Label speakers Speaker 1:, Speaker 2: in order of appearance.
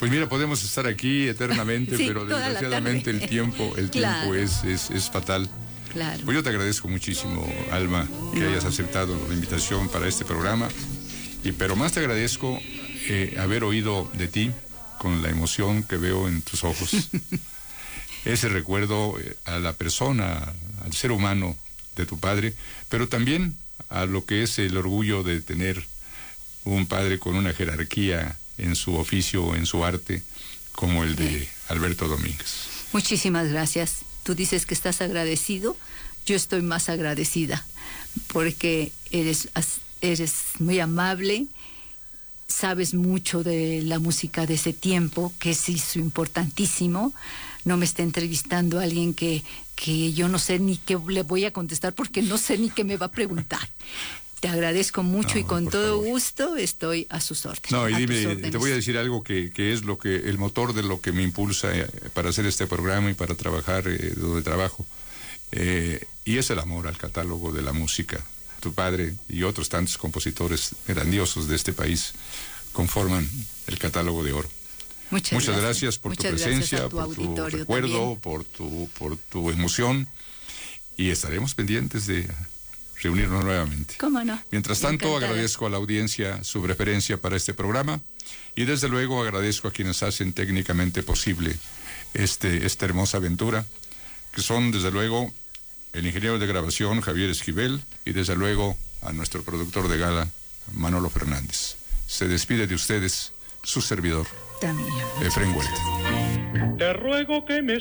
Speaker 1: Pues mira, podemos estar aquí eternamente,
Speaker 2: Sí,
Speaker 1: pero
Speaker 2: toda la
Speaker 1: desgraciadamente
Speaker 2: tarde.
Speaker 1: el tiempo
Speaker 2: Claro.
Speaker 1: es fatal.
Speaker 2: Claro.
Speaker 1: Pues yo te agradezco muchísimo, Alma, que hayas aceptado la invitación para este programa. Pero más te agradezco haber oído de ti con la emoción que veo en tus ojos. Ese recuerdo a la persona, al ser humano de tu padre, pero también a lo que es el orgullo de tener un padre con una jerarquía en su oficio, en su arte, como el de Alberto Domínguez.
Speaker 2: Muchísimas gracias. Tú dices que estás agradecido, yo estoy más agradecida, porque eres muy amable, sabes mucho de la música de ese tiempo, que es importantísimo. No me está entrevistando a alguien que yo no sé ni qué le voy a contestar, porque no sé ni qué me va a preguntar. Te agradezco mucho y con todo gusto estoy a sus órdenes.
Speaker 1: No, y dime, te voy a decir algo que es el motor de lo que me impulsa para hacer este programa y para trabajar donde trabajo. Y es el amor al catálogo de la música. Tu padre y otros tantos compositores grandiosos de este país conforman el catálogo de oro. Muchas gracias por tu presencia, por tu recuerdo, por tu emoción, y estaremos pendientes de reunirnos nuevamente.
Speaker 2: ¿Cómo no?
Speaker 1: Mientras tanto, agradezco a la audiencia su preferencia para este programa, y desde luego agradezco a quienes hacen técnicamente posible esta hermosa aventura, que son desde luego el ingeniero de grabación Javier Esquivel, y desde luego a nuestro productor de gala Manolo Fernández. Se despide de ustedes su servidor,
Speaker 2: también.
Speaker 1: Efraín Huerta.
Speaker 3: Te ruego que me